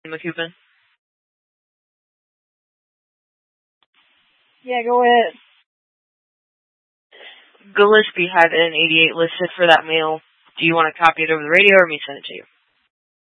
McCoupin? Yeah, go ahead. Gillespie had an 88 listed for that mail. Do you want to copy it over the radio or me send it to you?